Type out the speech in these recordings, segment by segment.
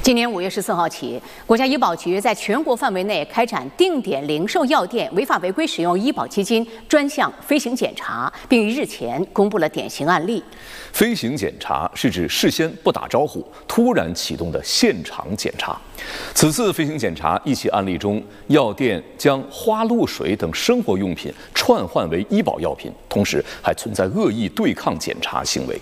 今年5月14号起，国家医保局在全国范围内开展定点零售药店违法违规使用医保基金专项飞行检查，并于日前公布了典型案例。 飞行检查是指事先不打招呼，突然启动的现场检查。此次飞行检查一起案例中，药店将花露水等生活用品串换为医保药品，同时还存在恶意对抗检查行为。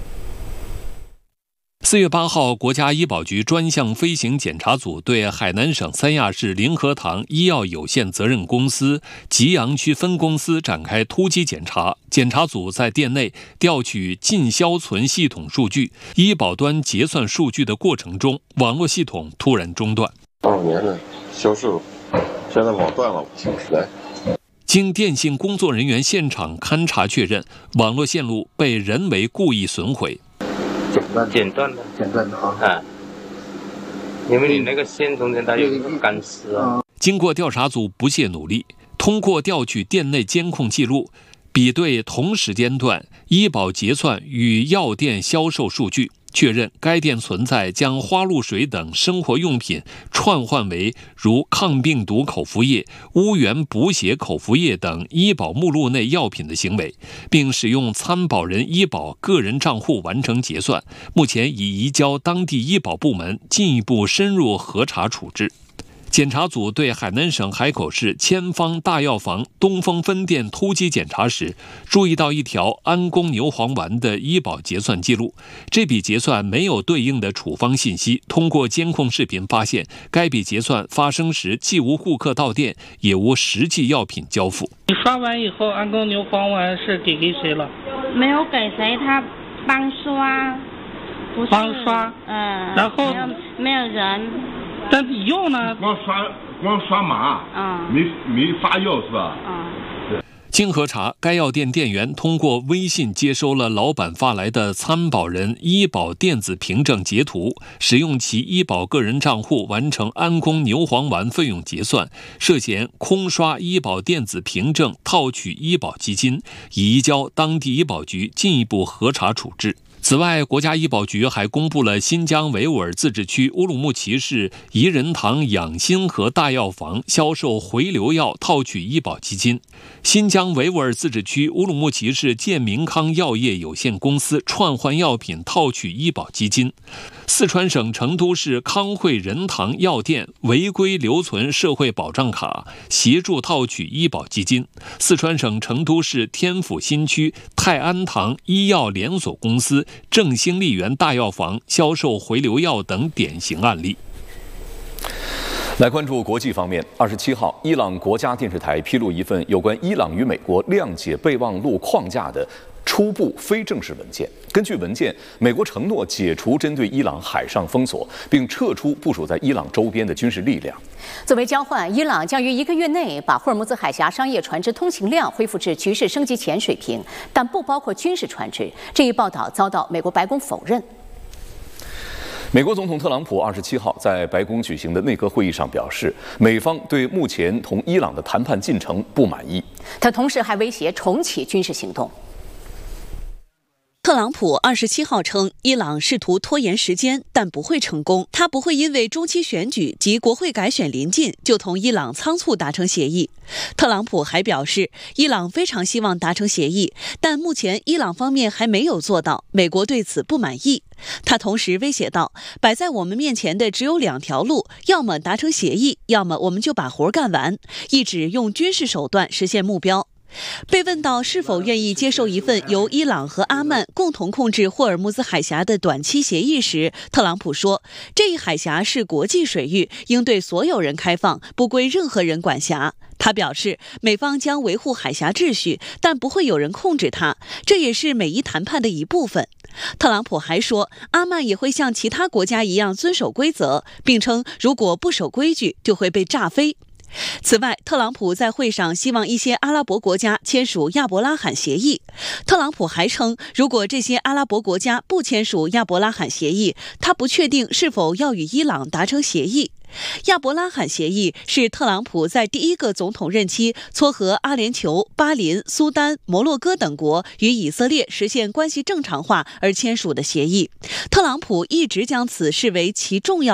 4月8号，国家医保局专项飞行检查组对海南省三亚市灵和堂医药有限责任公司吉阳区分公司展开突击检查。检查组在店内调取进销存系统数据、医保端结算数据的过程中，网络系统突然中断。 2年的销售，现在网断了，起不来。 经电信工作人员现场勘查确认，网络线路被人为故意损毁。 剪断的啊！因为你那个线中间它有一个钢丝啊。 经过调查组不懈努力，通过调取店内监控记录，比对同时间段医保结算与药店销售数据，确认该店存在将花露水等生活用品串换为如抗病毒口服液、乌源补血口服液等医保目录内药品的行为，并使用参保人医保个人账户完成结算，目前已移交当地医保部门进一步深入核查处置。检查组对海南省海口市千方大药房东风分店突击检查时，注意到一条安宫牛黄丸的医保结算记录，这笔结算没有对应的处方信息。通过监控视频发现，该笔结算发生时既无顾客到店，也无实际药品交付。 你刷完以后，安宫牛黄丸是给谁了？ 没有给谁，他帮刷，不是帮刷，然后没有人。 但你用呢？ 光刷码，没发药是吧？ 经核查，该药店店员通过微信接收了老板发来的参保人医保电子凭证截图，使用其医保个人账户完成安宫牛黄丸费用结算，涉嫌空刷医保电子凭证套取医保基金，已移交当地医保局进一步核查处置。此外，国家医保局还公布了新疆维吾尔自治区乌鲁木齐市怡仁堂养心和大药房销售回流药套取医保基金，新疆维吾尔自治区乌鲁木齐市健明康药业有限公司串换药品套取医保基金，四川省成都市康汇仁堂药店违规留存社会保障卡，协助套取医保基金，四川省成都市天府新区泰安堂医药连锁公司正兴丽园大药房销售回流药等典型案例。 来关注国际方面，27号，伊朗国家电视台披露一份有关伊朗与美国谅解备忘录框架的初步非正式文件。根据文件，美国承诺解除针对伊朗海上封锁，并撤出部署在伊朗周边的军事力量。 作为交换，伊朗将于1个月内把霍尔木兹海峡商业船只通行量恢复至局势升级前水平，但不包括军事船只。这一报道遭到美国白宫否认。 美国总统特朗普27号在白宫举行的内阁会议上表示，美方对目前同伊朗的谈判进程不满意。 他同时还威胁重启军事行动。 特朗普27号称，伊朗试图拖延时间，但不会成功。他不会因为中期选举及国会改选临近，就同伊朗仓促达成协议。特朗普还表示，伊朗非常希望达成协议，但目前伊朗方面还没有做到，美国对此不满意。他同时威胁道，摆在我们面前的只有2条路，要么达成协议，要么我们就把活干完，意指用军事手段实现目标。被问到是否愿意接受一份由伊朗和阿曼共同控制霍尔木兹海峡的短期协议时，特朗普说，这一海峡是国际水域，应对所有人开放，不归任何人管辖。他表示，美方将维护海峡秩序，但不会有人控制它，这也是美伊谈判的一部分。特朗普还说，阿曼也会像其他国家一样遵守规则，并称如果不守规矩，就会被炸飞。此外，特朗普在会上希望一些阿拉伯国家签署亚伯拉罕协议。特朗普还称，如果这些阿拉伯国家不签署亚伯拉罕协议，他不确定是否要与伊朗达成协议。亚伯拉罕协议是特朗普在第1个总统任期撮合阿联酋、巴林、苏丹、摩洛哥等国与以色列实现关系正常化而签署的协议。特朗普一直将此视为其重要